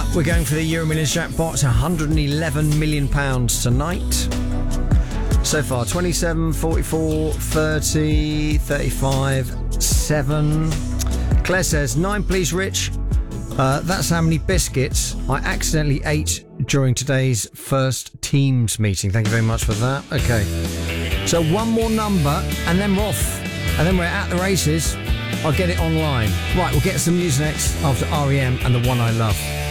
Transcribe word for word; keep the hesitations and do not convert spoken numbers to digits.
We're going for the Euro Millions jackpot. It's one hundred eleven million pounds tonight. So far, twenty-seven, forty-four, thirty, thirty-five, seven. Claire says, nine please, Rich. Uh, that's how many biscuits I accidentally ate during today's first Teams meeting. Thank you very much for that. Okay. So one more number and then we're off. And then we're at the races. I'll get it online. Right, we'll get some news next after R E M and The One I Love.